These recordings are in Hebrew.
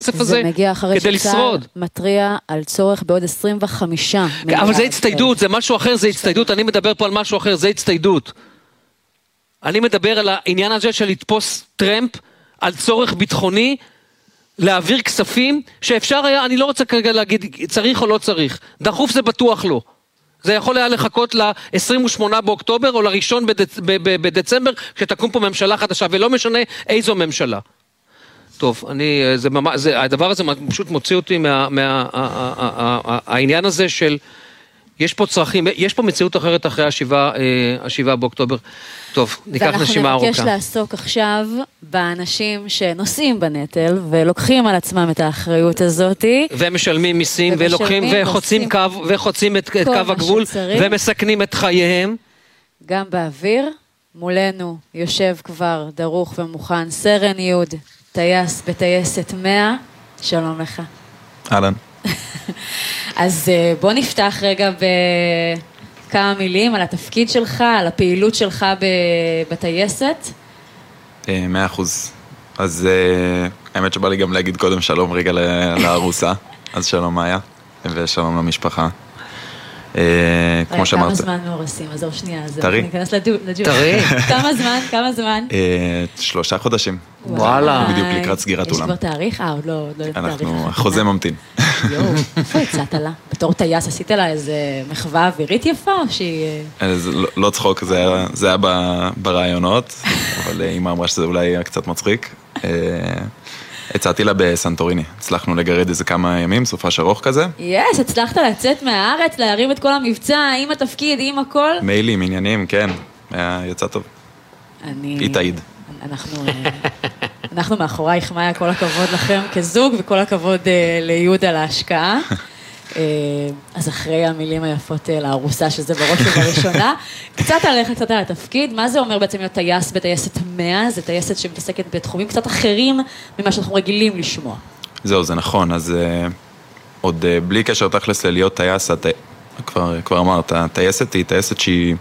הזה זה מגיע אחרי כדי לשרוד. מטריע על צורך בעוד 25 מיליארד. אבל זה הצטיידות, זה משהו אחר, זה הצטיידות, אני מדבר פה על משהו אחר, זה הצטיידות. אני מדבר על העניין הזה של לתפוס טרמפ על צורך ביטחוני, להעביר כספים שאפשר היה, אני לא רוצה כרגע להגיד צריך או לא צריך, דחוף זה בטוח לא. זה יכול היה לחכות ל-28 באוקטובר או לראשון בדצמבר, כשתקום פה ממשלה חדשה, ולא משנה איזו ממשלה. טוב, הדבר הזה פשוט מוציא אותי העניין הזה של, יש פה צרכים, יש פה מציאות אחרת אחרי ה-7 באוקטובר. טוב, ניקח נשימה ארוכה. ואנחנו נבקש לעסוק עכשיו באנשים שנושאים בנטל, ולוקחים על עצמם את האחריות הזאת. ומשלמים מיסים, וחוצים את קו הגבול, ומסכנים את חייהם. גם באוויר, מולנו יושב כבר דרוך ומוכן, סרן יוד, טייס בטייסת 100, שלום לך. אהלן. אז בוא נפתח רגע בכמה מילים על התפקיד שלך, על הפעילות שלך בטייסת. 100%. אז האמת שבא לי גם להגיד קודם שלום רגע לארוסה, אז שלום מאיה, ושלום למשפחה. כמו שאמרת. כמה זמן מאורסים, אז עוד שנייה, אז טרי. ניכנס לג'וב. טרי. כמה זמן? 3 חודשים. וואלה. בדיוק לקראת סגירת אולם. יש כבר תאריך? עוד לא תאריך. החוזה ממתין. יואו, איפה הצעת לה? בתור טייס עשית לה איזה מחווה אווירית יפה, או שהיא... לא צחוק, זה היה ברעיונות, אבל אמא אמרה שזה אולי היה קצת מצחיק. הצעתי לה בסנטוריני, הצלחנו לגרד איזה כמה ימים, סופש ארוך כזה. הצלחת לצאת מהארץ, להרים את כל המבצע, עם התפקיד, עם הכל? מיילים, עניינים, כן, יצא טוב. היא תעיד. אנחנו מאחורייך, מאיה, כל הכבוד לכם כזוג, וכל הכבוד ליהודה על ההשקעה. אז אחרי המילים היפות לארוסה, שזה בראש ובראשונה, קצת עליך, קצת על התפקיד, מה זה אומר בעצם להיות טייס בטייסת 100? זה טייסת שמתעסקת בתחומים קצת אחרים ממה שאנחנו רגילים לשמוע. זהו, זה נכון, אז עוד בלי קשר תכלס להיות טייס, כבר אמרת, הטייסת היא טייסת שהיא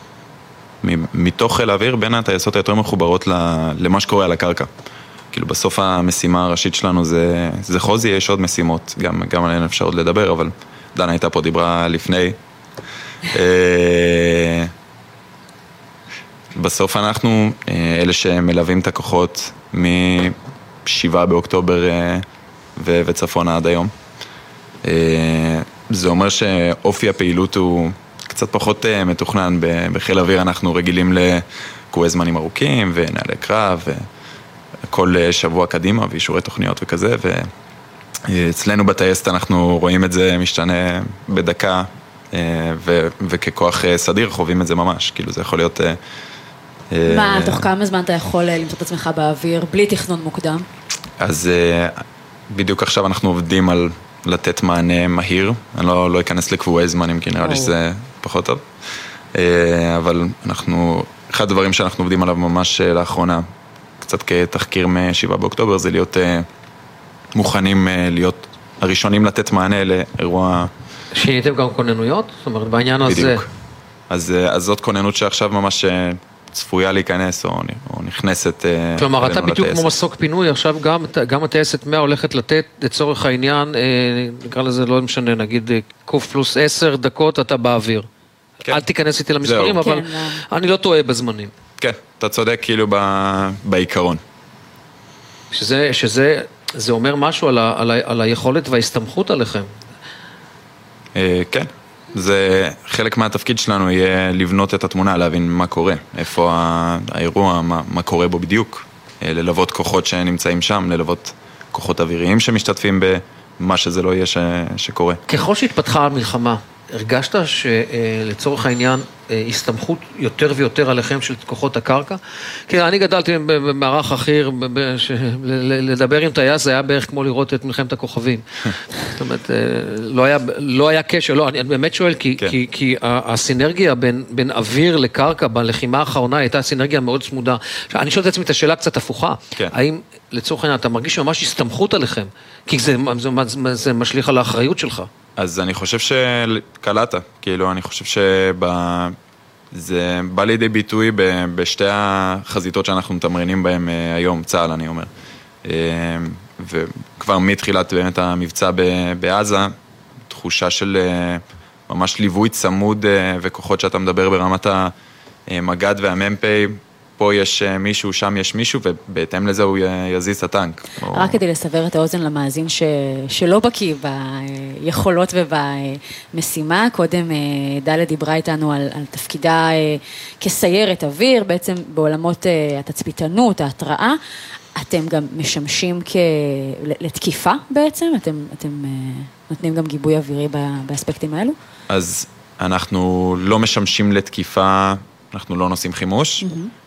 מתוך חיל האוויר, בין הטייסות היותר מחוברות למה שקורה על הקרקע. כאילו בסוף המשימה הראשית שלנו זה חוזי, יש עוד משימות, גם עליהן אפשר עוד לדבר, אבל דנה הייתה פה, דיברה לפני. בסוף אנחנו אלה שמלווים את הכוחות מ-7 באוקטובר וצפונה עד היום. זה אומר שאופי הפעילות הוא קצת פחות מתוכנן. בחיל האוויר אנחנו רגילים לקרואי זמנים ארוכים ונעלי קרב כל שבוע קדימה ואישורי תוכניות וכזה, ואצלנו בטייסת אנחנו רואים את זה משתנה בדקה, וככוח סדיר חווים את זה ממש, כאילו זה יכול להיות... מה, תוך כמה זמן אתה יכול למצוא את עצמך באוויר, בלי תכנון מוקדם? אז בדיוק עכשיו אנחנו עובדים על לתת מענה מהיר, אני לא אכנס לקבועי זמנים, כי נראה לי שזה פחות טוב, אבל אחד הדברים שאנחנו עובדים עליו ממש לאחרונה, קצת כתחקיר מ-7 באוקטובר, זה להיות מוכנים להיות הראשונים לתת מענה לאירוע... שיניתם גם כוננויות? זאת אומרת, בעניין הזה... בדיוק. אז זאת כוננות שעכשיו ממש צפויה להיכנס, או נכנסת... כלומר, אתה בדיוק כמו מסוק פינוי, עכשיו גם הטייסת 100 הולכת לתת לצורך העניין, נקרא לזה לא משנה, נגיד קוף פלוס 10 דקות אתה באוויר. אל תיכנס איתי למספרים, אבל אני לא טועה בזמנים. כן, אתה צודק כאילו בעיקרון. שזה אומר משהו על היכולת וההסתמכות עליכם. כן, זה חלק מהתפקיד שלנו יהיה לבנות את התמונה, להבין מה קורה, איפה האירוע, מה קורה בו בדיוק, ללוות כוחות שנמצאים שם, ללוות כוחות אוויריים שמשתתפים במה שזה לא יהיה שקורה. ככל שהתפתחה המלחמה, הרגשת שלצורך העניין הסתמכות יותר ויותר עליכם של כוחות הקרקע? כי אני גדלתי במערך אחר, לדבר עם טייס זה היה בערך כמו לראות את מלחמת הכוכבים. זאת אומרת, לא היה קשר, לא, אני באמת שואל, כי הסינרגיה בין אוויר לקרקע בלחימה האחרונה הייתה סינרגיה מאוד צמודה. אני שואל את עצמי את השאלה קצת הפוכה, האם לצורך העניין אתה מרגיש ממש הסתמכות עליכם? כי זה משליך על האחריות שלך. אז אני חושב שקלעת, כאילו אני חושב זה בא לידי ביטוי בשתי החזיתות שאנחנו מתמרנים בהם היום, צה"ל אני אומר. וכבר מתחילת באמת המבצע בעזה, תחושה של ממש ליווי צמוד וכוחות שאתה מדבר ברמת המגד והממפי, פה יש מישהו, שם יש מישהו, ובהתאם לזה הוא יזיז את הטנק. רק כדי לסבר את האוזן למאזין שלא בקיא ביכולות ובמשימה, קודם דלת דיברה איתנו על תפקידה כסיירת אוויר, בעצם בעולמות התצפיתנות, ההתראה, אתם גם משמשים לתקיפה בעצם? אתם נותנים גם גיבוי אווירי באספקטים האלו? אז אנחנו לא משמשים לתקיפה, אנחנו לא נושאים חימוש,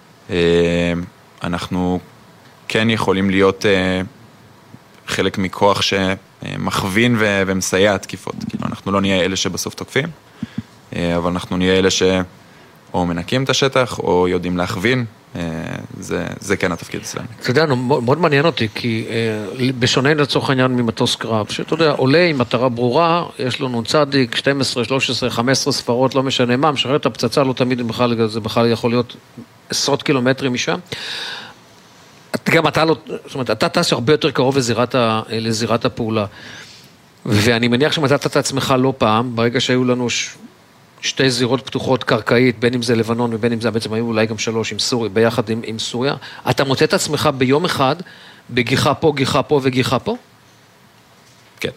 אנחנו כן יכולים להיות חלק מכוח שמכווין ומסייע תקיפות. כאילו, אנחנו לא נהיה אלה שבסוף תוקפים, אבל אנחנו נהיה אלה שאו מנקים את השטח, או יודעים להכווין, זה כן התפקיד אצלנו. אתה יודע, מאוד מעניין אותי, כי בשונה לצורך העניין ממטוס קרב, שאתה יודע, עולה עם מטרה ברורה, יש לו צדיק, 12, 13, 15 ספרות, לא משנה מה, משחרר את הפצצה, לא תמיד זה בכלל יכול להיות עשרות קילומטרים משם. גם אתה לא, זאת אומרת, אתה טס הרבה יותר קרוב לזירת הפעולה. ואני מניח שמצאת את עצמך לא פעם, ברגע שהיו לנו שתי זירות פתוחות קרקעית, בין אם זה לבנון ובין אם זה בעצם היו אולי גם 3 עם סוריה, ביחד עם סוריה, אתה מוצא את עצמך ביום אחד, בגיחה פה, גיחה פה וגיחה פה? כן.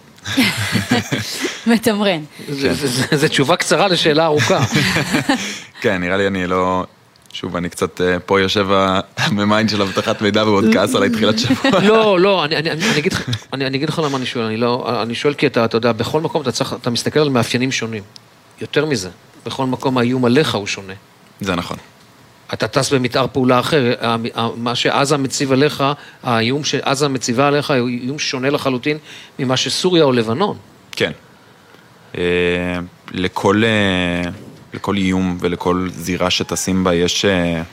מתמרן. זו תשובה קצרה לשאלה ארוכה. כן, נראה לי אני לא... שוב, אני קצת פה יושב במיינד של הבטחת מידע ועוד כעס עליי תחילת שבוע. לא, אני אגיד לך למה אני שואל, אני שואל כי אתה יודע, בכל מקום אתה מסתכל על מאפיינים שונים. יותר מזה, בכל מקום האיום עליך הוא שונה. זה נכון. אתה טס במתאר פעולה אחר, מה שעזה מציב עליך, האיום שעזה מציבה עליך, הוא איום שונה לחלוטין ממה שסוריה או לבנון. כן. לכל איום ולכל זירה שטסים בה יש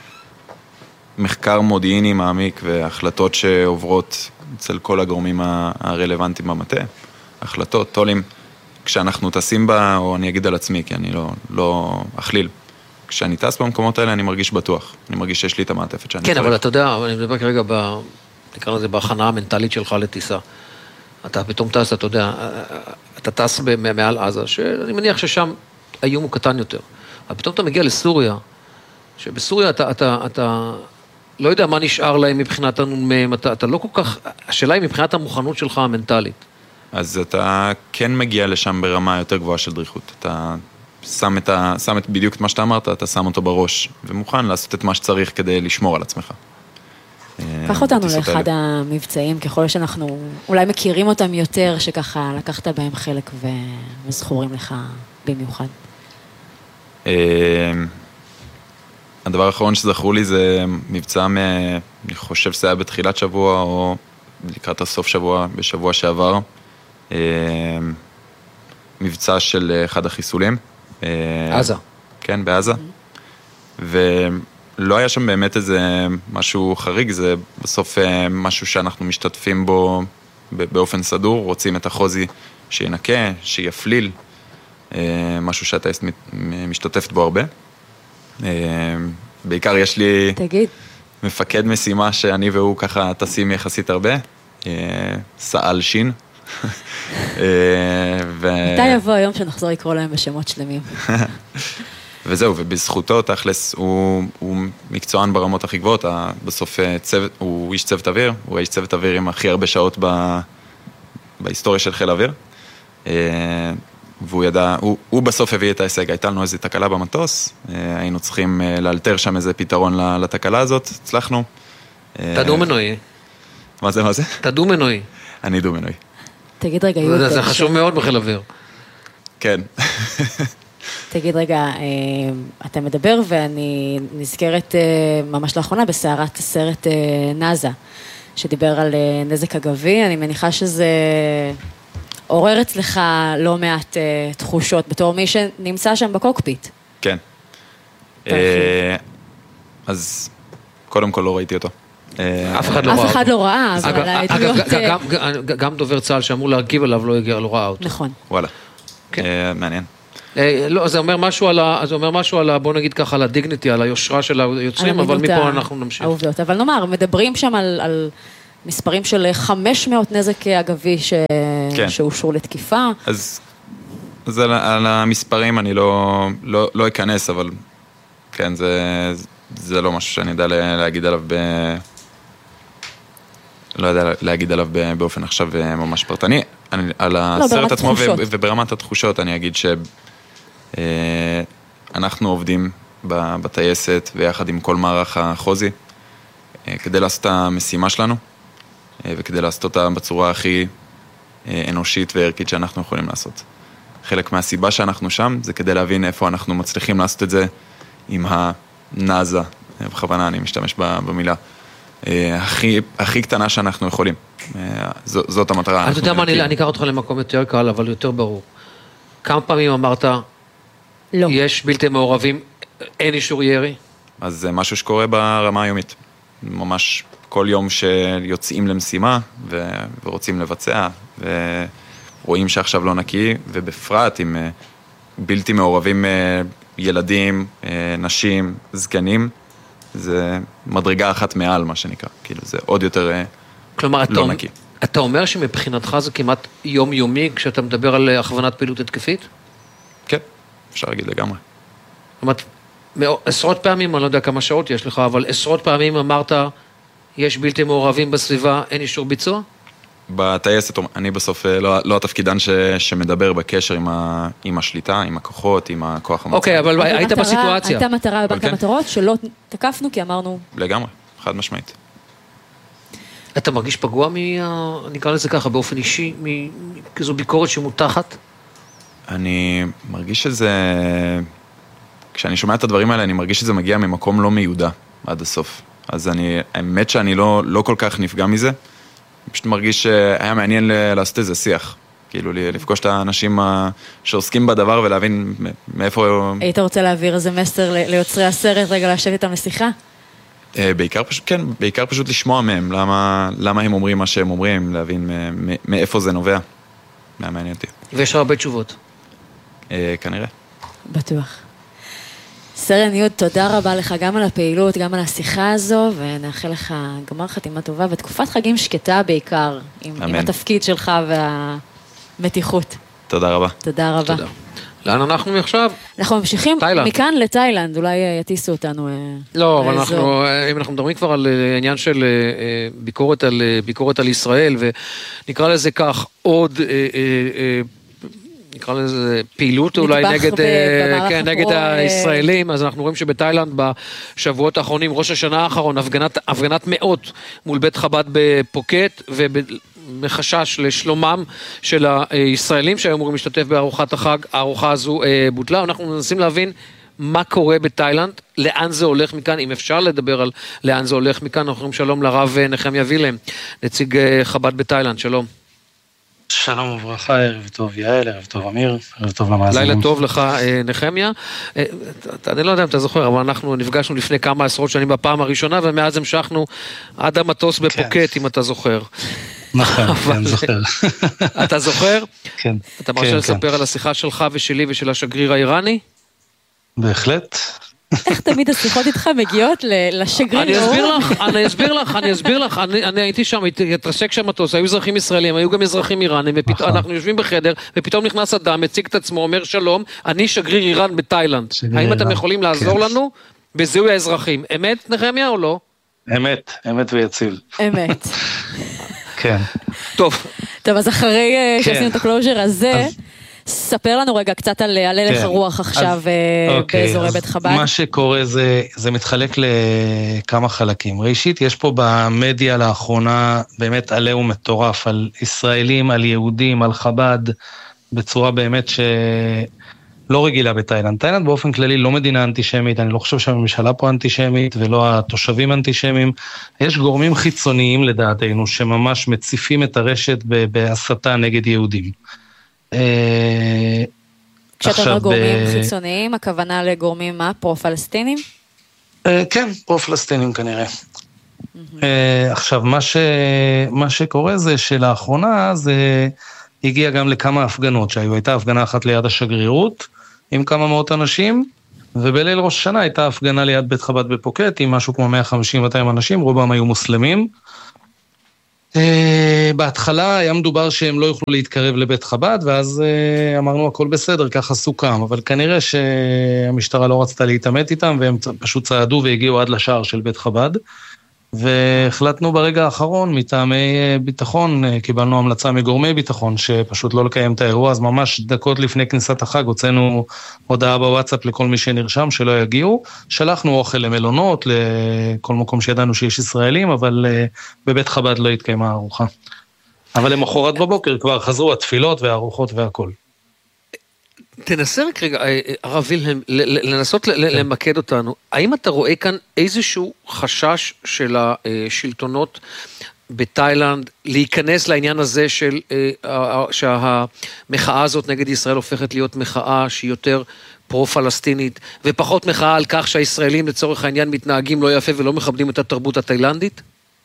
מחקר מודיעיני מעמיק והחלטות שעוברות אצל כל הגורמים הרלוונטיים במטה. החלטות, טולים. כשאנחנו טסים בה, או אני אגיד על עצמי, כי אני לא אכליל, כשאני טס במקומות האלה, אני מרגיש בטוח. אני מרגיש שיש לי את המעטפת שאני צריך. כן, אבל אתה יודע, אני מדבר כרגע, נקרא לזה, בהכנה המנטלית שלך לטיסה. אתה פתאום טס, אתה יודע, אתה טס מעל עזה, שאני מניח ששם האיום הוא קטן יותר. אבל פתאום אתה מגיע לסוריה, שבסוריה אתה לא יודע מה נשאר להם מבחינת הנ"מ, אתה לא כל כך, השאלה היא מבחינת המוכנות שלך המנטלית. אז אתה כן מגיע לשם ברמה יותר גבוהה של דריכות. אתה שם בדיוק את מה שאתה אמרת, אתה שם אותו בראש, ומוכן לעשות את מה שצריך כדי לשמור על עצמך. קח אותנו לאחד המבצעים, ככל שאנחנו אולי מכירים אותם יותר, שככה לקחת בהם חלק וזכורים לך במיוחד. הדבר האחרון שזכרו לי זה מבצע, אני חושב שזה היה בתחילת שבוע, או לקראת הסוף שבוע, בשבוע שעבר. מבצע של אחד החיסולים. עזה. כן, בעזה. ולא היה שם באמת איזה משהו חריג, זה בסוף משהו שאנחנו משתתפים בו באופן סדור, רוצים את החוזי שינקה, שיפליל, משהו שהטייסט משתתפת בו הרבה. בעיקר יש לי מפקד משימה שאני והוא ככה טסים יחסית הרבה, סעל שין. מתי יבוא היום שנחזור לקרוא להם בשמות שלמים? וזהו, ובזכותו תכלס הוא מקצוען ברמות הכי גבוהות, בסוף הוא איש צוות אוויר, הוא איש צוות אוויר עם הכי הרבה שעות בהיסטוריה של חיל אוויר, והוא ידע, הוא בסוף הביא את ההישג, הייתה לנו איזו תקלה במטוס, היינו צריכים לאלתר שם איזה פתרון לתקלה הזאת, הצלחנו. אתה דו-מנועי. מה זה? אתה דו-מנועי. אני דו-מנועי. תגיד רגע, יהודה. זה חשוב מאוד בחיל אוויר. כן. תגיד רגע, אתה מדבר ואני נזכרת ממש לאחרונה בסערת הסרט נאזה, שדיבר על נזק אגבי, אני מניחה שזה עורר אצלך לא מעט תחושות, בתור מי שנמצא שם בקוקפיט. כן. אז קודם כל לא ראיתי אותו. אף אחד לא ראה. אבל העדויות... גם דובר צה"ל שאמור להגיב עליו לא ראה אותו. נכון. וואלה. מעניין. לא, זה אומר משהו על, בוא נגיד ככה, על הדיגניטי, על היושרה של היוצרים, אבל מפה אנחנו נמשיך. העובדות, אבל נאמר, מדברים שם על מספרים של 500 נזק אגבי שאושרו לתקיפה. אז על המספרים אני לא אכנס, אבל כן, זה לא משהו שאני יודע להגיד עליו לא יודע להגיד עליו באופן עכשיו ממש פרטני. על הסרט עצמו וברמת התחושות אני אגיד שאנחנו עובדים בטייסת ויחד עם כל מערך החוזי כדי לעשות את המשימה שלנו וכדי לעשות אותה בצורה הכי אנושית וערכית שאנחנו יכולים לעשות. חלק מהסיבה שאנחנו שם זה כדי להבין איפה אנחנו מצליחים לעשות את זה עם הנאזה, בכוונה אני משתמש במילה, הכי קטנה שאנחנו יכולים. זאת המטרה. אתה יודע מה, אני אקח אותך למקום יותר קל, אבל יותר ברור. כמה פעמים אמרת, לא. יש בלתי מעורבים, אין אישור ירי? אז זה משהו שקורה ברמה היומית. ממש כל יום שיוצאים למשימה ורוצים לבצע, ורואים שעכשיו לא נקי, ובפרט עם בלתי מעורבים ילדים, נשים, זקנים, זה מדרגה אחת מעל מה שנקרא, כאילו זה עוד יותר כלומר, לא נקי. אתה אומר שמבחינתך זה כמעט יומיומי כשאתה מדבר על הכוונת פעילות התקפית? כן, אפשר להגיד לגמרי. זאת אומרת, עשרות פעמים, אני לא יודע כמה שעות יש לך, אבל עשרות פעמים אמרת, יש בלתי מעורבים בסביבה, אין אישור ביצוע? בטייסת, אני בסוף לא התפקידן שמדבר בקשר עם השליטה, עם הכוחות, עם הכוח המצב. אוקיי, אבל היית בסיטואציה. הייתה מטרה בבנק המטרות שלא תקפנו כי אמרנו... לגמרי, חד משמעית. אתה מרגיש פגוע נקרא לזה ככה, באופן אישי, כזו ביקורת שמותחת? אני מרגיש שזה... כשאני שומע את הדברים האלה, אני מרגיש שזה מגיע ממקום לא מיודע עד הסוף. אז האמת שאני לא כל כך נפגע מזה. אני פשוט מרגיש שהיה מעניין לעשות איזה שיח. כאילו, לפגוש את האנשים שעוסקים בדבר ולהבין מאיפה... היית רוצה להעביר איזה מסר ליוצרי הסרט, רגע לשבת איתם לשיחה? בעיקר פשוט לשמוע מהם, למה הם אומרים מה שהם אומרים, להבין מאיפה זה נובע. מה מעניין אותי. ויש הרבה תשובות. כנראה. בטוח. סרן יוד, תודה רבה לך גם על הפעילות, גם על השיחה הזו, ונאחל לך גמר חתימה טובה, ותקופת חגים שקטה בעיקר, עם התפקיד שלך והמתיחות. תודה רבה. תודה רבה. תודה. לאן אנחנו עכשיו? אנחנו ממשיכים מכאן לתאילנד, אולי יטיסו אותנו. לא, אבל אם אנחנו מדברים כבר על עניין של ביקורת על ישראל, ונקרא לזה כך, עוד נקרא לזה פעילות אולי נגד הישראלים, אז אנחנו רואים שבתאילנד בשבועות האחרונים, ראש השנה האחרון, הפגנת מאות מול בית חב"ד בפוקט, ומחשש לשלומם של הישראלים שהיו אמורים להשתתף בארוחת החג, הארוחה הזו בוטלה. אנחנו מנסים להבין מה קורה בתאילנד, לאן זה הולך מכאן, אם אפשר לדבר על לאן זה הולך מכאן. אנחנו אומרים שלום לרב נחמיה וילם, נציג חב"ד בתאילנד, שלום. שלום וברכה, ערב טוב יעל, ערב טוב אמיר, ערב טוב למאזינים. לילה טוב לך נחמיה. אני לא יודע אם אתה זוכר, אבל אנחנו נפגשנו לפני כמה עשרות שנים בפעם הראשונה, ומאז המשכנו עד המטוס בפוקט, אם אתה זוכר. נכון, כן, זוכר. אתה זוכר? כן. אתה מרשה לספר על השיחה שלך ושלי ושל השגריר האיראני? בהחלט. איך תמיד השיחות איתך מגיעות לשגריר? אני אסביר לך, אני הייתי שם, התרסק שם מטוס, היו אזרחים ישראלים, היו גם אזרחים איראנים, אנחנו יושבים בחדר, ופתאום נכנס אדם, מציג את עצמו, אומר שלום, אני שגריר איראן בתאילנד. האם אתם יכולים לעזור לנו בזיהוי האזרחים? אמת, נחמיה, או לא? אמת ויציב. אמת. כן. טוב, אז אחרי שעשינו את הקלוז'ר הזה, ספר לנו רגע קצת על הלך הרוח עכשיו באזורי בית חב"ד. מה שקורה זה מתחלק לכמה חלקים. ראשית, יש פה במדיה לאחרונה באמת עליהו מטורף על ישראלים, על יהודים, על חב"ד, בצורה באמת שלא רגילה בתאילנד. תאילנד באופן כללי לא מדינה אנטישמית, אני לא חושב שהממשלה פה אנטישמית ולא התושבים אנטישמים. יש גורמים חיצוניים לדעתנו שממש מציפים את הרשת בהסתה נגד יהודים. כשאתה אומר גורמים חיצוניים, הכוונה לגורמים מה? פרו-פלסטינים? כן, פרו-פלסטינים כנראה. עכשיו, מה שקורה זה שלאחרונה זה הגיע גם לכמה הפגנות שהיו. הייתה הפגנה אחת ליד השגרירות עם כמה מאות אנשים, ובליל ראש השנה הייתה הפגנה ליד בית חב"ד בפוקט עם משהו כמו 150-200 אנשים, רובם היו מוסלמים. בהתחלה היה מדובר שהם לא יוכלו להתקרב לבית חב"ד, ואז אמרנו הכל בסדר, ככה סוכם, אבל כנראה שהמשטרה לא רצתה להתעמת איתם, והם פשוט צעדו והגיעו עד לשער של בית חב"ד, והחלטנו ברגע האחרון, מטעמי ביטחון, קיבלנו המלצה מגורמי ביטחון, שפשוט לא לקיים את האירוע, אז ממש דקות לפני כניסת החג, הוצאנו הודעה בוואטסאפ לכל מי שנרשם, שלא יגיעו, שלחנו אוכל למלונות, לכל מקום שידענו שיש ישראלים, אבל בבית חב"ד לא התקיימה הארוחה. אבל למחרת בבוקר כבר חזרו התפילות והארוחות והכל. תנסה רק רגע, הרב וילהם, לנסות למקד אותנו. האם אתה רואה כאן איזשהו חשש של השלטונות בתאילנד להיכנס לעניין הזה של שהמחאה הזאת נגד ישראל הופכת להיות מחאה שהיא יותר פרו-פלסטינית, ופחות מחאה על כך שהישראלים לצורך העניין מתנהגים לא יפה ולא מכבדים את התרבות התאילנדית?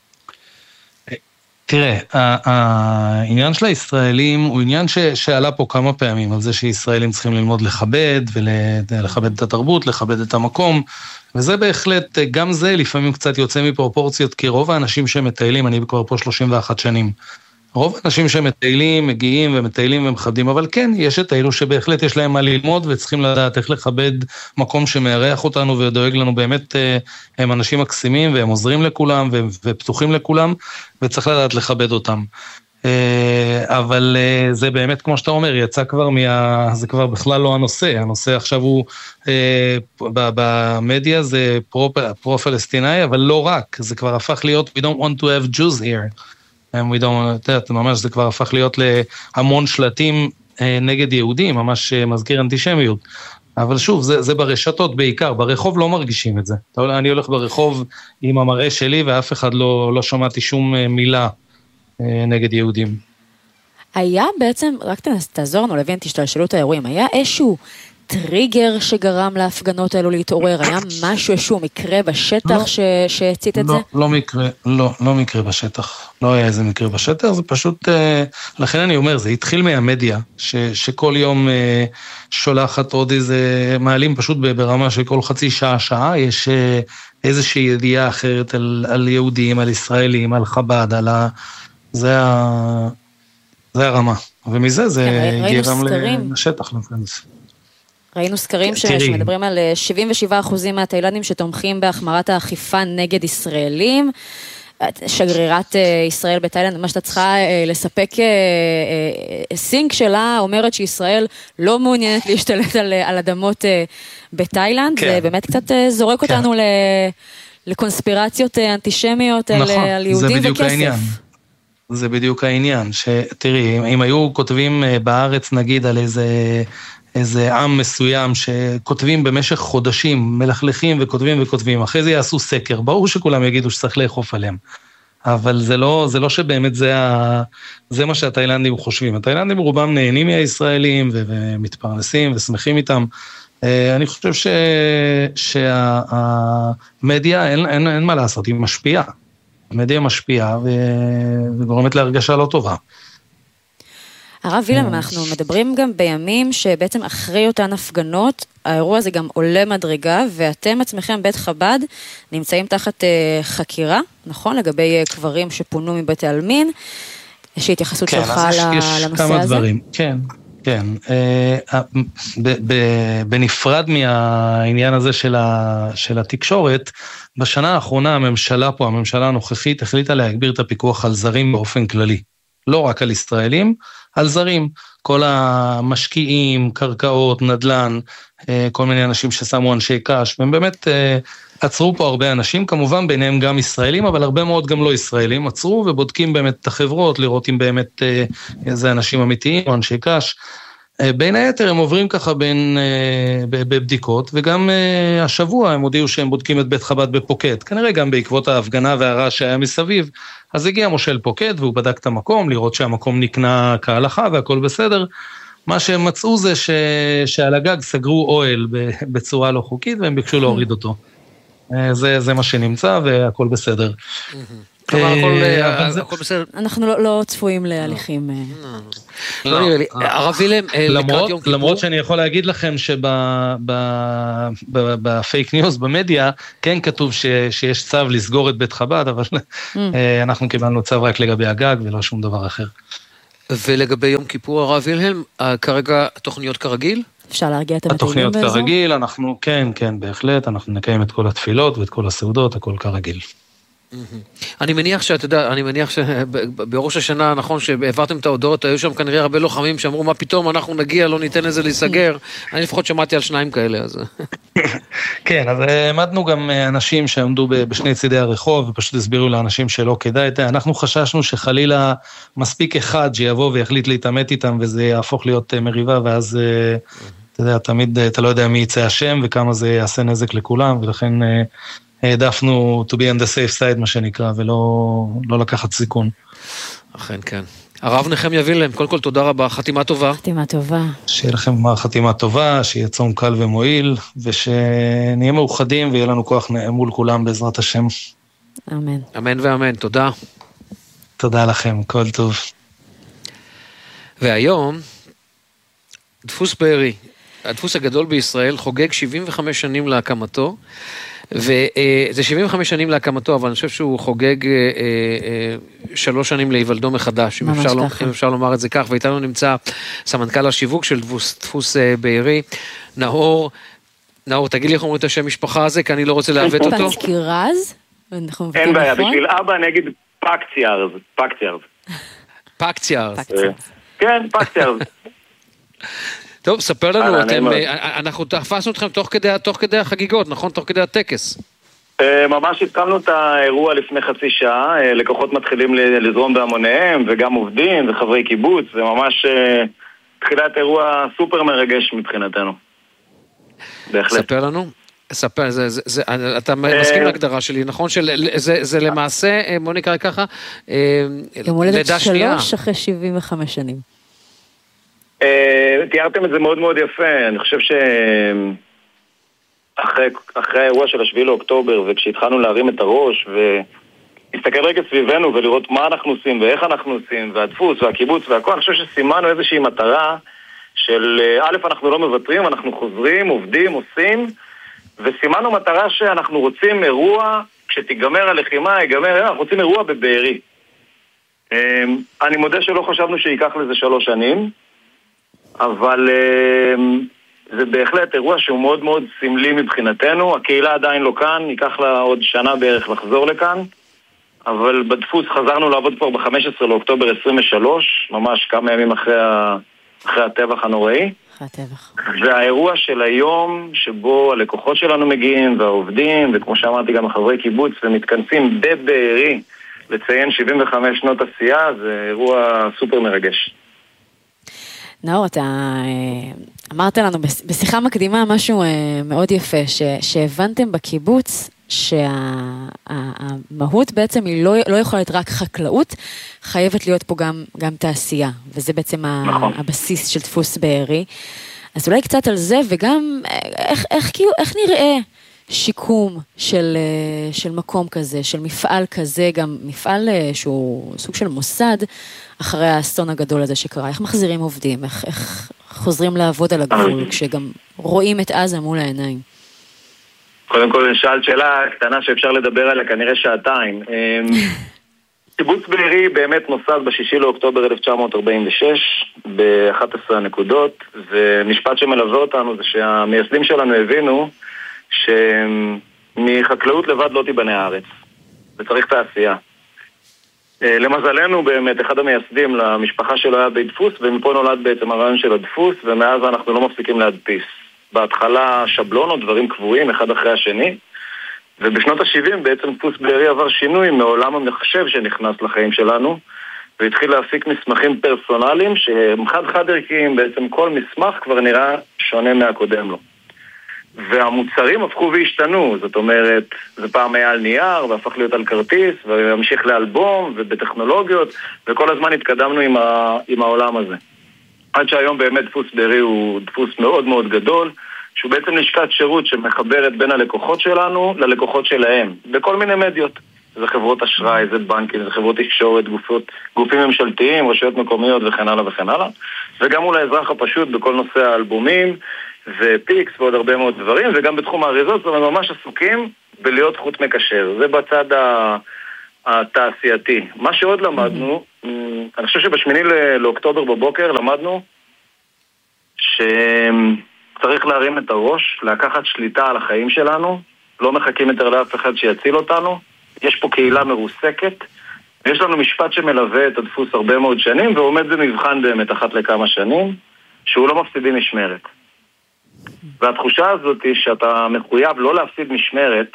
תראה, העניין של הישראלים הוא עניין שעלה פה כמה פעמים, על זה שישראלים צריכים ללמוד לכבד, ולכבד את התרבות, לכבד את המקום, וזה בהחלט, גם זה לפעמים קצת יוצא מפרופורציות, כי רוב האנשים שמטיילים, אני כבר פה 31 שנים, רוב האנשים שמטיילים, מגיעים ומטיילים ומכבדים, אבל כן, יש את האלו שבהחלט יש להם מה ללמוד, וצריכים לדעת איך לכבד מקום שמארח אותנו ודואג לנו, באמת הם אנשים מקסימים, והם עוזרים לכולם, ופתוחים לכולם, וצריך לדעת לכבד אותם. אבל זה באמת, כמו שאתה אומר, יצא כבר זה כבר בכלל לא הנושא, הנושא עכשיו הוא, במדיה זה פרו-פלסטיני, אבל לא רק, זה כבר הפך להיות, we don't want to have Jews here. ממש זה כבר הפך להיות להמון שלטים נגד יהודים, ממש מזכיר אנטישמיות. אבל שוב, זה ברשתות בעיקר, ברחוב לא מרגישים את זה. אני הולך ברחוב עם המראה שלי, ואף אחד לא שמעתי שום מילה נגד יהודים. היה בעצם, רק תעזור לנו להבין, תשתלשלו את האירועים, היה איזשהו טריגר שגרם להפגנות האלו להתעורר? היה משהו, איזשהו מקרה בשטח שהצית את זה? לא מקרה בשטח. לא היה איזה מקרה בשטח, זה פשוט, לכן אני אומר, זה התחיל מהמדיה, שכל יום שולחת עוד איזה, מעלים פשוט ברמה של כל חצי שעה, יש איזושהי ידיעה אחרת על יהודים, על ישראלים, על חב"ד, זה הרמה. ומזה זה הגיע גם לשטח. ראינו סקרים שמדברים על 77% מהתאילנדים שתומכים בהחמרת האכיפה נגד ישראלים. שגרירת ישראל בתאילנד, מה שאתה צריכה לספק סינק שלה, אומרת שישראל לא מעוניינת להשתלט על אדמות בתאילנד. זה באמת קצת זורק אותנו לקונספירציות אנטישמיות על יהודים וכסף. זה בדיוק העניין, שתראי, אם היו כותבים בארץ נגיד על איזה עם מסוים שכותבים במשך חודשים, מלכלכים וכותבים, אחרי זה יעשו סקר, ברור שכולם יגידו שצריך לאכוף עליהם, אבל זה לא שבאמת זה מה שהתאילנדים חושבים, התאילנדים רובם נהנים מהישראלים ומתפרנסים ושמחים איתם, אני חושב שהמדיה אין מה לעשות, היא משפיעה, המדיה משפיעה וגורמת להרגשה לא טובה. הרב וילם, אנחנו מדברים גם בימים שבעצם אחרי אותן הפגנות, האירוע הזה גם עולה מדרגה, ואתם עצמכם בית חב"ד נמצאים תחת חקירה, נכון? לגבי קברים שפונו מבית העלמין. יש התייחסות שלך לנושא הזה? יש כמה דברים, כן. בנפרד מהעניין הזה של התקשורת, בשנה האחרונה הממשלה הנוכחית החליטה להגביר את הפיקוח על זרים באופן כללי. לא רק על ישראלים, על זרים. כל המשקיעים, קרקעות, נדל"ן, כל מיני אנשים ששמו אנשי קש, והם באמת עצרו פה הרבה אנשים, כמובן ביניהם גם ישראלים, אבל הרבה מאוד גם לא ישראלים, עצרו ובודקים באמת את החברות, לראות אם באמת איזה אנשים אמיתיים או אנשי קש. בין היתר הם עוברים ככה בבדיקות, וגם השבוע הם הודיעו שהם בודקים את בית חב"ד בפוקד, כנראה גם בעקבות ההפגנה והרעש שהיה מסביב, אז הגיע מושל פוקד והוא בדק את המקום, לראות שהמקום נקנה כהלכה והכל בסדר, מה שהם מצאו זה שעל הגג סגרו אוהל בצורה לא חוקית, והם ביקשו להוריד אותו. זה מה שנמצא והכל בסדר. הכל בסדר. אנחנו לא צפויים להליכים. לא נראה לי. הרב וילם, לקראת יום כיפור. למרות שאני יכול להגיד לכם שבפייק ניוז במדיה, כן כתוב שיש צו לסגור את בית חב"ד, אבל אנחנו קיבלנו צו רק לגבי הגג ולא שום דבר אחר. ולגבי יום כיפור, הרב וילם, כרגע תוכניות כרגיל? אפשר להרגיע את המטיילים באזור? התוכניות כרגיל, אנחנו, כן, בהחלט, אנחנו נקיים את כל התפילות ואת כל הסעודות, הכל כרגיל. אני מניח שבראש השנה, נכון, שהעברתם את ההודעות, היו שם כנראה הרבה לוחמים שאמרו, מה פתאום, אנחנו נגיע, לא ניתן לזה להיסגר. אני לפחות שמעתי על 2 כאלה, אז... כן, אז עמדנו גם אנשים שעמדו בשני צידי הרחוב, ופשוט הסבירו לאנשים שלא כדאי. אנחנו חששנו שחלילה מספיק אחד שיבוא ויחליט להתעמת איתם, וזה יהפוך להיות מריבה, ואז, אתה יודע, תמיד אתה לא יודע מי יצא השם, וכמה זה יעשה נזק לכולם, ולכן... העדפנו to be on the safe side, מה שנקרא, ולא לקחת סיכון. אכן, כן. הרב נחמיה וילם, קודם כל תודה רבה, חתימה טובה. חתימה טובה. שיהיה לכם חתימה טובה, שיהיה צום קל ומועיל, ושנהיה מאוחדים ויהיה לנו כוח מול כולם בעזרת השם. אמן. אמן ואמן, תודה. תודה לכם, כל טוב. והיום, דפוס בארי, הדפוס הגדול בישראל, חוגג 75 שנים להקמתו, וזה 75 שנים להקמתו, אבל אני חושב שהוא חוגג 3 שנים להיוולדו מחדש, אם אפשר לומר את זה כך, ואיתנו נמצא סמנכ"ל השיווק של דפוס בארי, נאור, תגיד לי איך אומרים את השם משפחה הזה, כי אני לא רוצה לעוות אותו. פצקירז? אין בעיה, בשביל אבא אני אגיד פקציארז. פקציארז. כן, פקציארז. טוב, ספר לנו, אנחנו תפסנו אתכם תוך כדי החגיגות, נכון? תוך כדי הטקס. ממש התחלנו את האירוע לפני חצי שעה, לקוחות מתחילים לזרום בהמוניהם, וגם עובדים וחברי קיבוץ, זה ממש תחילת אירוע סופר מרגש מבחינתנו. בהחלט. ספר לנו. אתה מסכים להגדרה שלי, נכון? זה למעשה, בוא נקרא ככה, יום הולדת 3 אחרי 75 שנים. תיארתם את זה מאוד מאוד יפה. אני חושב שאחרי האירוע של 7 לאוקטובר, וכשהתחלנו להרים את הראש ולהסתכל רגע סביבנו ולראות מה אנחנו עושים ואיך אנחנו עושים, והדפוס והקיבוץ והכל, אני חושב שסימנו איזושהי מטרה של א', אנחנו לא מוותרים, אנחנו חוזרים, עובדים, עושים, וסימנו מטרה שאנחנו רוצים אירוע, כשתיגמר הלחימה, אנחנו רוצים אירוע בבארי. אני מודה שלא חשבנו שייקח לזה 3 שנים, אבל זה בהחלט אירוע שהוא מאוד מאוד סמלי מבחינתנו. הקהילה עדיין לא כאן, ייקח לה עוד שנה בערך לחזור לכאן, אבל בדפוס חזרנו לעבוד כבר ב-15 לאוקטובר 23, ממש כמה ימים אחרי הטבח הנוראי. והאירוע של היום שבו הלקוחות שלנו מגיעים והעובדים, וכמו שאמרתי גם החברי קיבוץ, ומתכנסים בבארי לציין 75 שנות עשייה, זה אירוע סופר מרגש. נאור, אתה אמרת לנו בשיחה מקדימה משהו מאוד יפה, שהבנתם בקיבוץ שהמהות בעצם היא לא יכולה להיות רק חקלאות, חייבת להיות פה גם תעשייה, וזה בעצם הבסיס של דפוס בארי. אז אולי קצת על זה, וגם איך נראה שיקום של מקום כזה, של מפעל כזה, גם מפעל שהוא סוג של מוסד, אחרי האסון הגדול הזה שקרה. איך מחזירים עובדים? איך חוזרים לעבוד על הגבול, כשגם רואים את עזה מול העיניים? קודם כל, שאלת שאלה קטנה שאפשר לדבר עליה, כנראה 2 שעתיים. קיבוץ בארי באמת נוסד ב6 לאוקטובר 1946, ב-11 נקודות, ומשפט שמלווה אותנו זה שהמייסדים שלנו הבינו שמחקלאות לבד לא תיבנה הארץ, וצריך תעשייה. למזלנו באמת, אחד המייסדים למשפחה שלו היה בית דפוס, ומפה נולד בעצם הרעיון של הדפוס, ומאז אנחנו לא מפסיקים להדפיס. בהתחלה שבלונות, דברים קבועים, אחד אחרי השני, ובשנות ה-70 בעצם דפוס בארי עבר שינוי מעולם המחשב שנכנס לחיים שלנו, והתחיל להפיק מסמכים פרסונליים שהם חד ערכיים, בעצם כל מסמך כבר נראה שונה מהקודם לו. והמוצרים הפכו והשתנו, זאת אומרת, זה פעם היה על נייר, והפך להיות על כרטיס, והמשיך לאלבום, ובטכנולוגיות, וכל הזמן התקדמנו עם העולם הזה. עד שהיום באמת דפוס בארי הוא דפוס מאוד מאוד גדול, שהוא בעצם לשכת שירות שמחברת בין הלקוחות שלנו ללקוחות שלהם, בכל מיני מדיות. זה חברות אשראי, זה בנקים, זה חברות תקשורת, גופים ממשלתיים, רשויות מקומיות וכן הלאה וכן הלאה. וגם מול האזרח הפשוט בכל נושא האלבומים ופיקס ועוד הרבה מאוד דברים, וגם בתחום האריזות, זאת אומרת, ממש עסוקים בלהיות חוט מקשר. זה בצד התעשייתי. מה שעוד למדנו, אני חושב שבשמיני לאוקטובר בבוקר למדנו שצריך להרים את הראש, לקחת שליטה על החיים שלנו, לא מחכים יותר לאף אחד שיציל אותנו. יש פה קהילה מרוסקת, ויש לנו משפט שמלווה את הדפוס הרבה מאוד שנים, ועומד במבחן באמת אחת לכמה שנים, שהוא לא מפסידים משמרת. והתחושה הזאת היא שאתה מחויב לא להפסיד משמרת,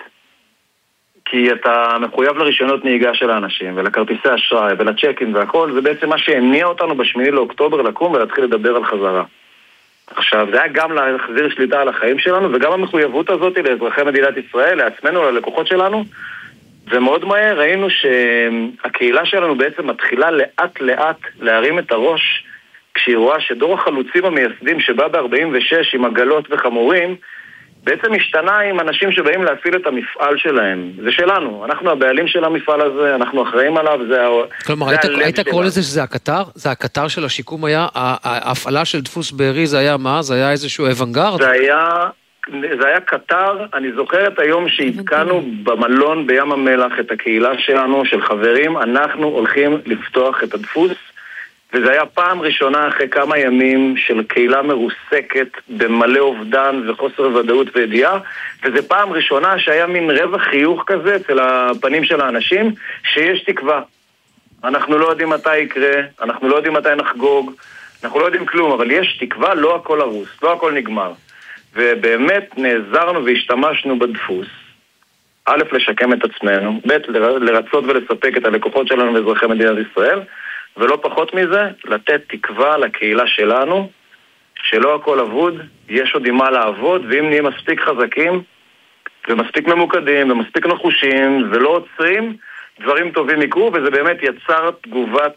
כי אתה מחויב לרישיונות נהיגה של האנשים, ולכרטיסי אשראי, ולצ'קים והכל, זה בעצם מה שהניע אותנו בשמיני לאוקטובר לקום ולהתחיל לדבר על חזרה. עכשיו, זה היה גם להחזיר שליטה על החיים שלנו, וגם המחויבות הזאת לאזרחי מדינת ישראל, לעצמנו, ללקוחות שלנו, ומאוד מהר ראינו שהקהילה שלנו בעצם מתחילה לאט לאט להרים את הראש, כשהיא רואה שדור החלוצים המייסדים שבא ב-46 עם עגלות וחמורים, בעצם השתנה עם אנשים שבאים להפעיל את המפעל שלהם. זה שלנו, אנחנו הבעלים של המפעל הזה, אנחנו אחראים עליו, זה כלומר, היית קורא לזה שזה הקטר? זה הקטר של השיקום היה, ההפעלה של דפוס בארי זה היה מה? זה היה איזשהו אבנגרד? זה היה קטר, אני זוכר את היום שהתקנו במלון בים המלח את הקהילה שלנו, של חברים, אנחנו הולכים לפתוח את הדפוס, וזה היה פעם ראשונה אחרי כמה ימים של קהילה מרוסקת במלא אובדן וחוסר ודאות וידיעה, וזה פעם ראשונה שהיה מין רווח חיוך כזה אצל הפנים של האנשים, שיש תקווה. אנחנו לא יודעים מתי יקרה, אנחנו לא יודעים מתי נחגוג, אנחנו לא יודעים כלום, אבל יש תקווה, לא הכל הרוס, לא הכל נגמר. ובאמת נעזרנו והשתמשנו בדפוס, א', לשקם את עצמנו, ב', לרצות ולספק את הלקוחות שלנו ואזרחי מדינת ישראל, ולא פחות מזה, לתת תקווה לקהילה שלנו, שלא הכל עבוד, יש עוד עם מה לעבוד, ואם נהיה מספיק חזקים, ומספיק ממוקדים, ומספיק נחושים, ולא עוצרים, דברים טובים יקרו, וזה באמת יצר תגובת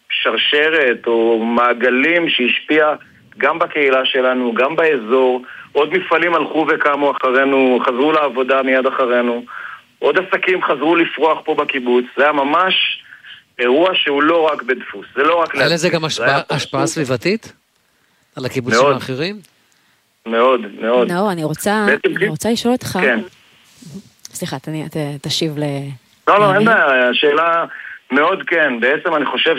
שרשרת, או מעגלים שהשפיע גם בקהילה שלנו, גם באזור, עוד מפעלים הלכו וקמו אחרינו, חזרו לעבודה מיד אחרינו, עוד עסקים חזרו לפרוח פה בקיבוץ, זה היה ממש אירוע שהוא לא רק בדפוס, זה לא רק... היה לזה גם השפעה סביבתית? על הקיבוצים האחרים? מאוד, מאוד. נאור, אני רוצה לשאול אותך... כן. סליחה, תשיב ל... לא, אין בעיה, השאלה מאוד כן. בעצם אני חושב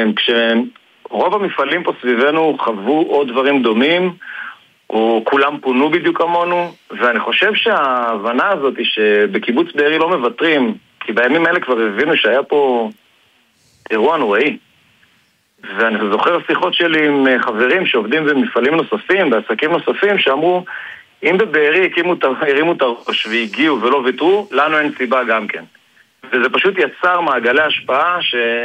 שכשרוב המפעלים פה סביבנו חוו עוד דברים דומים, או כולם פונו בדיוק כמונו, ואני חושב שההבנה הזאת היא שבקיבוץ בארי לא מוותרים, כי בימים האלה כבר הבינו שהיה פה אירוע נוראי. ואני זוכר שיחות שלי עם חברים שעובדים במפעלים נוספים, בעסקים נוספים, שאמרו, אם בבארי הרימו את הראש והגיעו ולא ויתרו, לנו אין סיבה גם כן. וזה פשוט יצר מעגלי השפעה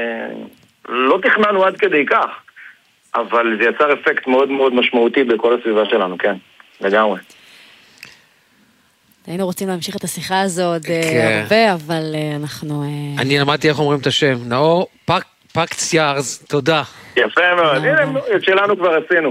שלא תכננו עד כדי כך, אבל זה יצר אפקט מאוד מאוד משמעותי בכל הסביבה שלנו, כן, לגמרי. היינו רוצים להמשיך את השיחה הזו עוד הרבה, אבל אנחנו... אני למדתי איך אומרים את השם, נאור פקציארז, תודה. יפה מאוד, הנה, את שלנו כבר עשינו.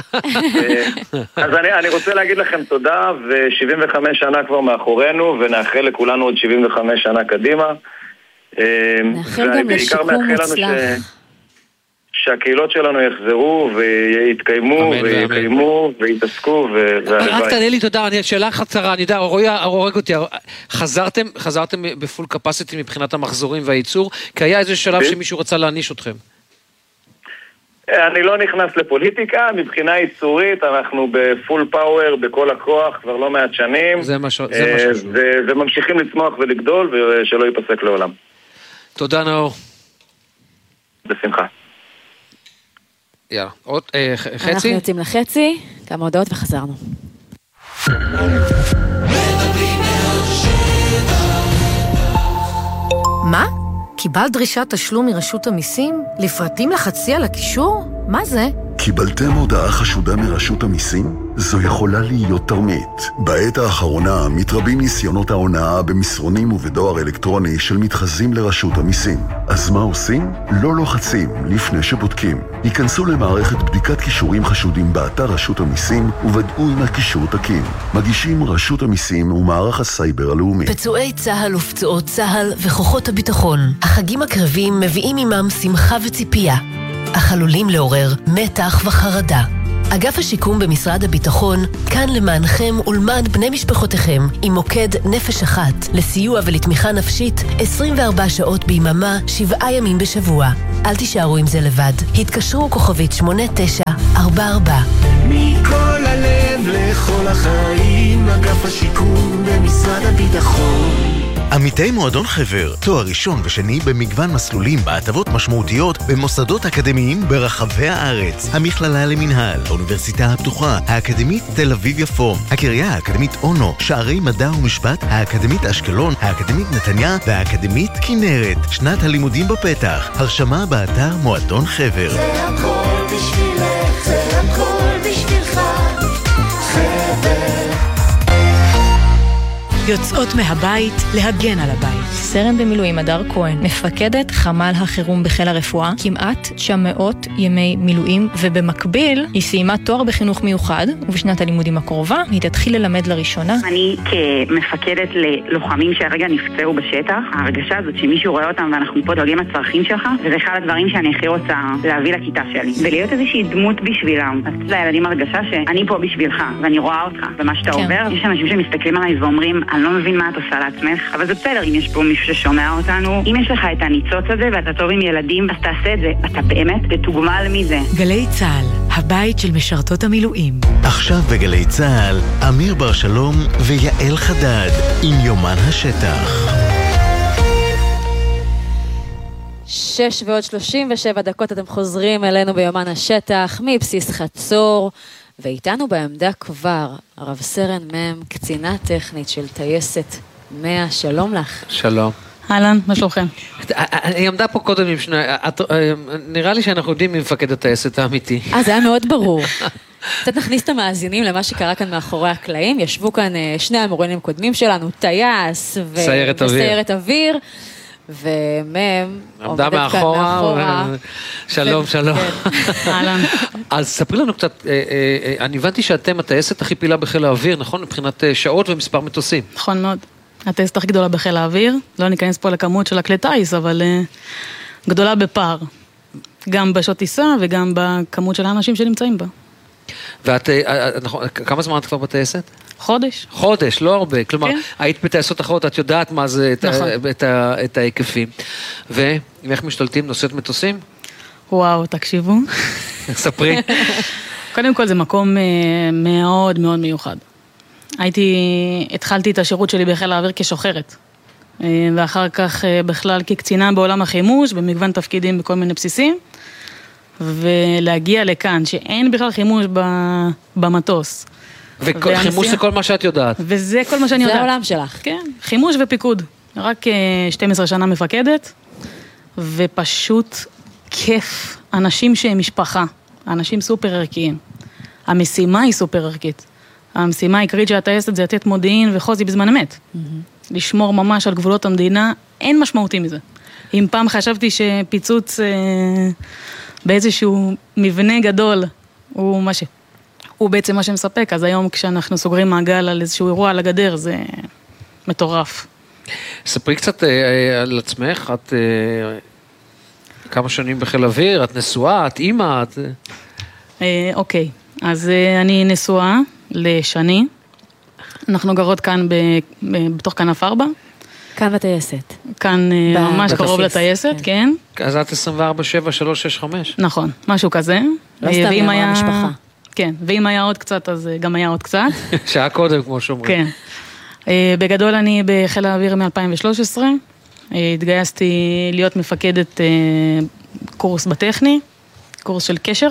אז אני רוצה להגיד לכם תודה, ו75 שנה כבר מאחורינו, ונאחל לכולנו עוד 75 שנה קדימה. נאחל גם לשיקום מוצלח. שהקהילות שלנו יחזרו ויתקיימו ויקיימו ויתעסקו. רק תענה לי תודה, שאלה חצרה, אני יודע, הורג אותי, חזרתם בפול קפסיטי מבחינת המחזורים והייצור, כי היה איזה שלב שמישהו רצה להניש אתכם. אני לא נכנס לפוליטיקה, מבחינה ייצורית אנחנו בפול פאוור, בכל הכוח, כבר לא מעט שנים. זה מה וממשיכים לצמוח ולגדול, ושלא ייפסק לעולם. תודה נאור. בשמחה. יאללה, עוד חצי? אנחנו יוצאים לחצי, כמה הודעות וחזרנו. מה? קיבלת דרישת תשלום מרשות המיסים? לפרטים לחצי על הקישור? מה זה? קיבלתם הודעה חשודה מרשות המיסים? זו יכולה להיות תרמית. בעת האחרונה מתרבים ניסיונות ההונאה במסרונים ובדואר אלקטרוני של מתחזים לרשות המיסים. אז מה עושים? לא לוחצים לפני שבודקים. היכנסו למערכת בדיקת קישורים חשודים באתר רשות המיסים וודאו אם הקישור תקין. מגישים רשות המיסים ומערך הסייבר הלאומי. פצועי צהל ופצועות צהל וכוחות הביטחון. החגים הקרבים מביאים עמם שמחה וציפייה, אך עלולים לעורר מתח וחרדה. אגף השיקום במשרד הביטחון כאן למענכם ולמען בני משפחותיכם עם מוקד נפש אחת לסיוע ולתמיכה נפשית 24 שעות ביממה 7 ימים בשבוע. אל תישארו עם זה לבד. התקשרו כוכבית 8944. מכל הלב לכל החיים, אגף השיקום במשרד הביטחון. עמיתי מועדון חבר, תואר ראשון ושני במגוון מסלולים בהטבות משמעותיות במוסדות אקדמיים ברחבי הארץ. המכללה למנהל, האוניברסיטה הפתוחה, האקדמית תל אביב יפו, הקריה האקדמית אונו, שערי מדע ומשפט, האקדמית אשקלון, האקדמית נתניה והאקדמית כנרת. שנת הלימודים בפתח. הרשמה באתר מועדון חבר. זה הכל בשבילך, זה הכל בשבילך, חבר. יוצאות מהבית להגן על הבית. סרן במילואים הדר כהן, מפקדת חמ"ל החירום בחיל הרפואה, כמעט 900 ימי מילואים, ובמקביל היא סיימה תואר בחינוך מיוחד, ובשנת הלימודים הקרובה היא תתחיל ללמד לראשונה. אני כמפקדת ללוחמים שהרגע נפצעו בשטח, ההרגשה הזאת שמישהו רואה אותם ואנחנו פה דואגים לצרכים שלך, וזה אחד הדברים שאני הכי רוצה להביא לכיתה שלי. ולהיות איזושהי דמות בשבילם. אז לילדים הרגשה שאני פה בשבילך, ואני רואה אותך, ומה שאתה עובר, יש אנשים שמסתכלים עליי ואומרים, אני לא מבין מה את עושה לעצמך, אבל זה בסדר אם יש פה מישהו ששומע אותנו. אם יש לך את הניצוץ הזה ואתה טוב עם ילדים, אז תעשה את זה. אתה באמת תתוגמל מזה. גלי צהל, הבית של משרתות המילואים. עכשיו בגלי צהל, אמיר בר שלום ויעל חדד עם יומן השטח. 6:37 אתם חוזרים אלינו ביומן השטח מבסיס חצור. ואיתנו בעמדה כבר, הרב סרן מם, קצינה טכנית של טייסת 100, שלום לך. שלום. אהלן, מה שלומכם? אני עמדה פה קודם עם שני, נראה לי שאנחנו יודעים מי מפקד הטייסת האמיתי. זה היה מאוד ברור. קצת נכניס את המאזינים למה שקרה כאן מאחורי הקלעים, ישבו כאן שני המורים קודמים שלנו, טייס וסיירת אוויר, ומם עמדה מאחורה. שלום, שלום. אז ספרי לנו קצת, אני הבנתי שאתם הטייסת הכי פעילה בחיל האוויר, נכון? מבחינת שעות ומספר מטוסים. נכון מאוד. הטייסת הכי גדולה בחיל האוויר, לא ניכנס פה לכמות של הכלי טייס, אבל גדולה בפער. גם בשעות טיסה וגם בכמות של האנשים שנמצאים בה. ואת, כמה זמן את כבר בטייסת? חודש. חודש, לא הרבה. כלומר, היית בטייסות אחרות, את יודעת מה זה את ההיקפים. ואיך משתלטים נושאת מטוסים? וואו, תקשיבו. ספרי. קודם כל זה מקום מאוד מאוד מיוחד. התחלתי את השירות שלי בחיל האוויר כשוחרת. ואחר כך בכלל כקצינה בעולם החימוש, במגוון תפקידים בכל מיני בסיסים. ולהגיע לכאן, שאין בכלל חימוש במטוס. וחימוש זה כל מה שאת יודעת. וזה כל מה שאני יודעת. זה העולם שלך. כן, חימוש ופיקוד. רק 12 שנה מפקדת, ופשוט כיף. אנשים שהם משפחה, אנשים סופר ערכיים. המשימה היא סופר ערכית. המשימה העיקרית של הטייסת זה לתת מודיעין וחוזי בזמן אמת. לשמור ממש על גבולות המדינה, אין משמעותי מזה. אם פעם חשבתי שפיצוץ באיזשהו מבנה גדול, הוא בעצם מה שמספק, אז היום כשאנחנו סוגרים מעגל על איזשהו אירוע על הגדר, זה מטורף. ספרי קצת על עצמך, את כמה שנים בחיל אוויר, את נשואה, את אימא, את... אוקיי, אז אני נשואה לשני, אנחנו גרות כאן בתוך כנף 4. כאן בטייסת. כאן ממש קרוב לטייסת, כן. אז את 24/7/365. נכון, משהו כזה. לא סתם יאמרה המשפחה. כן, ואם היה עוד קצת, אז גם היה עוד קצת. שעה קודם, כמו שאומרים. כן. בגדול אני בחיל האוויר מ-2013. התגייסתי להיות מפקדת קורס בטכני, קורס של קשר.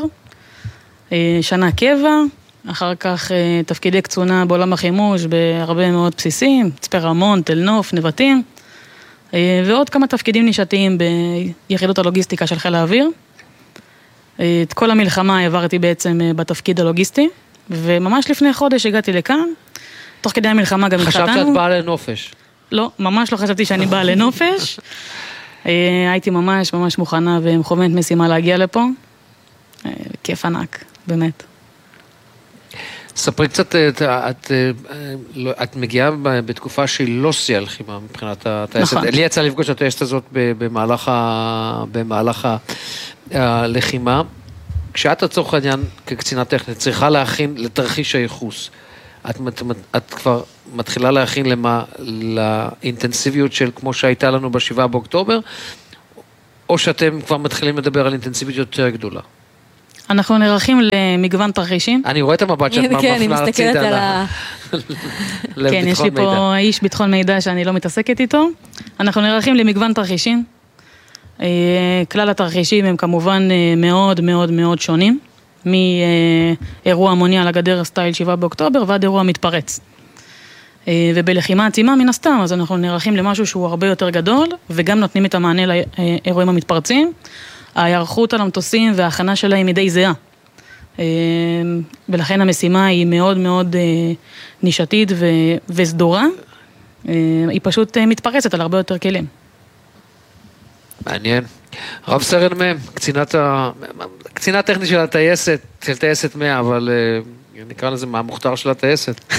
שנה קבע, אחר כך תפקידי קצונה בעולם החימוש בהרבה מאוד בסיסים, צפה רמון, תל נוף, נבטים, ועוד כמה תפקידים נישתיים ביחידות הלוגיסטיקה של חיל האוויר. את כל המלחמה העברתי בעצם בתפקיד הלוגיסטי, וממש לפני חודש הגעתי לכאן, תוך כדי המלחמה גם התחתנו. חשבת שאת באה לנופש? לא, ממש לא חשבתי שאני באה לנופש. הייתי ממש ממש מוכנה ומכוונת משימה להגיע לפה. כיף ענק, באמת. ספרי קצת, את מגיעה בתקופה שהיא לא שיא הלחימה מבחינת הטייסת. נכון. לי יצא לפגוש את הטייסת הזאת במהלך הלחימה. כשאת לצורך העניין כקצינה טכנית צריכה להכין לתרחיש הייחוס, את כבר מתחילה להכין לאינטנסיביות של כמו שהייתה לנו ב7 באוקטובר, או שאתם כבר מתחילים לדבר על אינטנסיביות יותר גדולה? אנחנו נערכים למגוון תרחישים. אני רואה את המבט שאת מפנה לצידה. כן, יש לי פה איש ביטחון מידע שאני לא מתעסקת איתו. אנחנו נערכים למגוון תרחישים. כלל התרחישים הם כמובן מאוד מאוד מאוד שונים, מאירוע המוני על הגדר סטייל 7 באוקטובר ועד אירוע מתפרץ. ובלחימה עצימה מן הסתם, אז אנחנו נערכים למשהו שהוא הרבה יותר גדול, וגם נותנים את המענה לאירועים המתפרצים. ההיערכות על המטוסים וההכנה שלהם היא די זהה. ולכן המשימה היא מאוד מאוד נישתית וסדורה. היא פשוט מתפרצת על הרבה יותר כלים. מעניין. רב סרן מ', קצינה טכנית של הטייסת, של טייסת 100, אבל נקרא לזה מהמוכתר של הטייסת.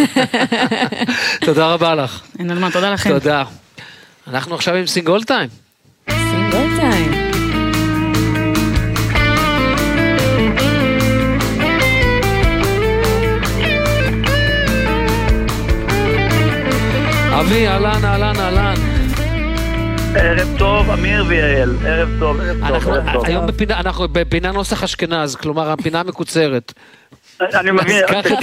תודה רבה לך. אין על מה, תודה לכם. תודה. אנחנו עכשיו עם סינגול טיים. סינגול טיים. אבי, אהלן. ערב טוב, אמיר ויעל, ערב טוב. היום אנחנו בפינה נוסח אשכנז, כלומר הפינה המקוצרת. אני מבין,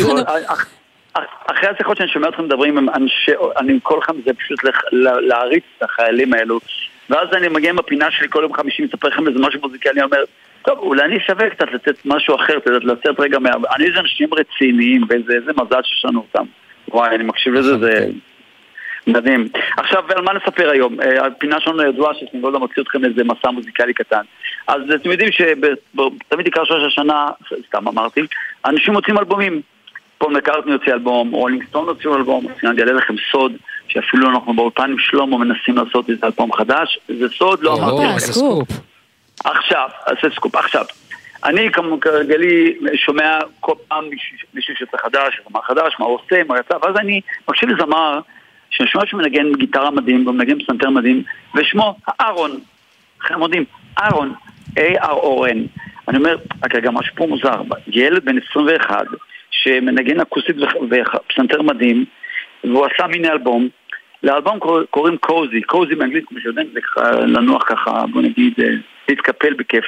אחרי השיחות שאני שומע אתכם מדברים עם אנשי, אני עם כל חם זה פשוט להריץ את החיילים האלו, ואז אני מגיע עם הפינה שלי כל יום 50, מספר לכם איזה משהו מוזיקלי, אני אומר, טוב, אולי אני שווה קצת לתת משהו אחר, לצאת רגע אני איזה אנשים רציניים, ואיזה מזל שיש לנו אותם. וואי, אני מקשיב לזה, זה מדהים. עכשיו, על מה נספר היום? הפינה שלנו ידועה שסינגולדה מוציא אתכם איזה מסע מוזיקלי קטן. אז אתם יודעים שתמיד עיקר של השנה, סתם אמרתי, אנשים מוצאים אלבומים. פול מקארטני יוצא אלבום, רולינג סטון יוצא אלבום, אני אגלה לכם סוד, שאפילו אנחנו באולפן עם שלמה מנסים לעשות איזה אלבום חדש, זה סוד, לא אמרתי. סקופ. עכשיו, זה סקופ. עכשיו, אני כרגלי שומע כל פעם מישהו שיוצא חדש, מה הוא עושה, מה יצא, ואז אני מקשיב לזמר, שאני שומע שהוא מנגן גיטרה מדהים, ומנגן פסנתר מדהים, ושמו אהרון, לכם יודעים, אהרון, A-R-O-N. אני אומר, רגע, משהו פה מוזר, ילד בן 21, שמנגן אקוסטית ופסנתר מדהים, והוא עשה מיני אלבום, לאלבום קוראים קוזי באנגלית, כמו שיודעים, זה לנוח ככה, בוא נגיד, להתקפל בכיף.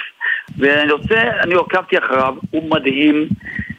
אני עוקבתי אחריו, הוא מדהים,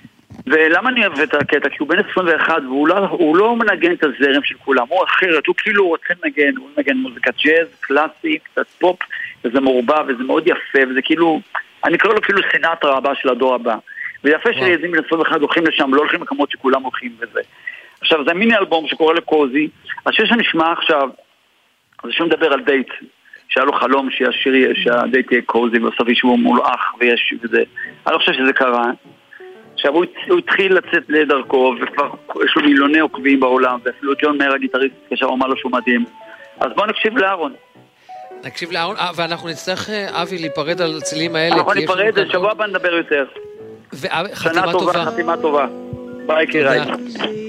ולמה אני אוהב את הקטע? כי הוא בן 21 והוא לא מנגן את הזרם של כולם, הוא אחרת, הוא כאילו רוצה לנגן, הוא מנגן מוזיקת ג'אז, קלאסי, קצת פופ, וזה מורבע וזה מאוד יפה, וזה כאילו, אני קורא לו כאילו סינטרה הבא של הדור הבא. ויפה שילדים בן 21 הולכים לשם, לא הולכים למקומות שכולם הולכים וזה. עכשיו, זה מיני אלבום שקורא לקוזי, השיר שנשמע עכשיו, זה שהוא מדבר על דייט, שהיה לו חלום שהדייט יהיה קוזי, ובסוף ישבו מול אח ויש וזה. אני לא חושב שזה קרה. עכשיו הוא התחיל לצאת לדרכו, וכבר יש לו מיליוני עוקבים בעולם, ואפילו ג'ון מאיר הגיטריסט כשם אמר לו שהוא מדהים. אז בואו נקשיב לאהרון. נקשיב לאהרון, ואנחנו נצטרך, אבי, להיפרד על הצלילים האלה. אנחנו ניפרד, שבוע הבא נדבר יותר. שנה טובה, חתימה טובה. ביי קיראי.